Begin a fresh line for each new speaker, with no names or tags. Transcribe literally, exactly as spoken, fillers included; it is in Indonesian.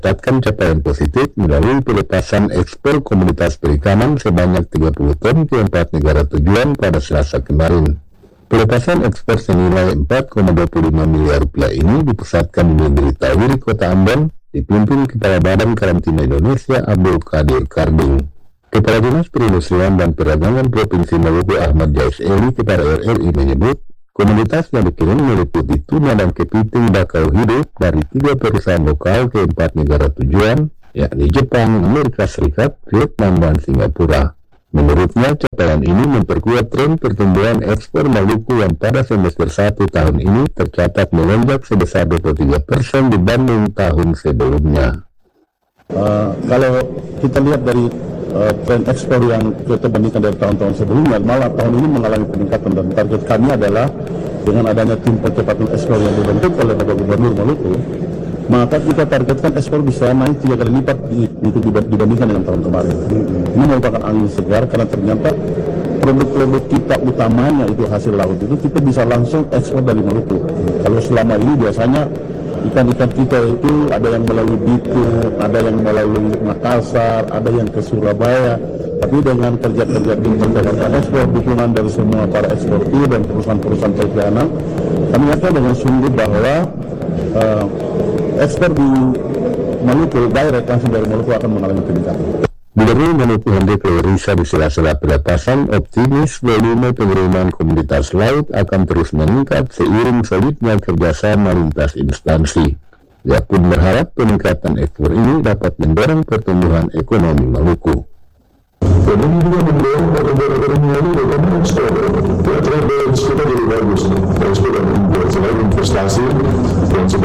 mencatatkan capaian positif melalui pelepasan ekspor komoditas perikanan sebanyak tiga puluh ton ke empat negara tujuan pada Selasa kemarin. Pelepasan ekspor senilai empat koma dua puluh lima miliar rupiah ini dipusatkan di Berita-Wiri Kota Ambon, dipimpin Kepala Badan Karantina Indonesia Abdul Qadir Karding. Kepala Dinas Perindustrian dan Perdagangan Provinsi Maluku Ahmad Jais Eli kepada R R I menyebut, komoditas yang dikirim meliputi tuna dan kepiting bakau hidup dari tiga perusahaan lokal ke empat negara tujuan, yakni Jepang, Amerika Serikat, Vietnam, dan Singapura. Menurutnya, capaian ini memperkuat tren pertumbuhan ekspor Maluku yang pada semester satu tahun ini tercatat melonjak sebesar dua puluh tiga persen dibanding tahun sebelumnya.
Uh, kalau kita lihat dari uh, tren ekspor yang kita bandingkan dari tahun-tahun sebelumnya, malah tahun ini mengalami peningkatan, dan target kami adalah dengan adanya tim percepatan ekspor yang dibentuk oleh Bapak Gubernur Maluku, maka kita targetkan ekspor bisa naik tiga kali lipat untuk dibandingkan dengan tahun kemarin. Ini merupakan angin segar karena ternyata produk-produk kita utamanya itu hasil laut itu kita bisa langsung ekspor dari Maluku. Kalau selama ini biasanya ikan-ikan kita itu ada yang melalui Bitung, ada yang melalui Makassar, ada yang ke Surabaya. Tapi dengan kerja-kerja tim percepatan ekspor, dukungan dari semua para eksportir dan perusahaan-perusahaan perikanan, kami yakin dengan sungguh bahwa uh, ekspor di Maluku, direct langsung dari Maluku akan mengalami peningkatan.
Gubernur Maluku Henry Risa di sela-sela pelepasan optimis volume pengiriman komoditas laut akan terus meningkat seiring solidnya kerjasama lintas instansi. Dia pun berharap peningkatan ekspor ini dapat mendorong pertumbuhan ekonomi Maluku.
Dan ini juga mendorong pertumbuhan ekonomi Maluku karena ekspor. Ya, trade balance kita jadi bagus. Ekspor dan impor selain investasi dan